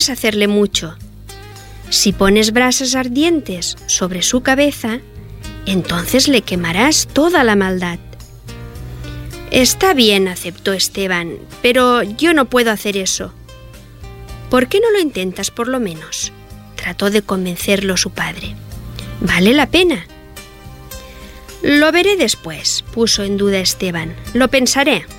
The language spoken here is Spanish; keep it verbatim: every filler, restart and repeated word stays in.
puedes hacerle mucho. Si pones brasas ardientes sobre su cabeza, entonces le quemarás toda la maldad. Está bien, aceptó Esteban, pero yo no puedo hacer eso. ¿Por qué no lo intentas por lo menos? Trató de convencerlo su padre. Vale la pena. Lo veré después, puso en duda Esteban. Lo pensaré.